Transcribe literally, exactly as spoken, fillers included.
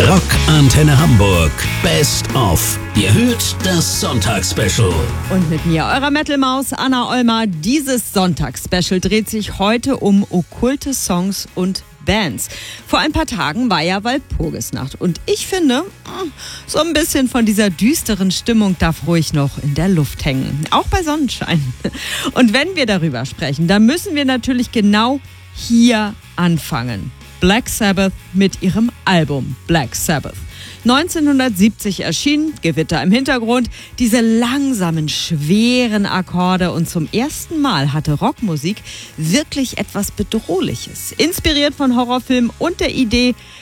Rock Antenne Hamburg Best of. Ihr hört das Sonntagsspecial. Und mit mir, eurer Metal-Maus Anna Ollmer. Dieses Sonntagsspecial dreht sich heute um okkulte Songs und Bands. Vor ein paar Tagen war ja Walpurgisnacht und ich finde, so ein bisschen von dieser düsteren Stimmung darf ruhig noch in der Luft hängen, auch bei Sonnenschein. Und wenn wir darüber sprechen, dann müssen wir natürlich genau hier anfangen. Black Sabbath mit ihrem Album Black Sabbath. neunzehnhundertsiebzig erschienen, Gewitter im Hintergrund, diese langsamen, schweren Akkorde und zum ersten Mal hatte Rockmusik wirklich etwas Bedrohliches. Inspiriert von Horrorfilmen und der Idee,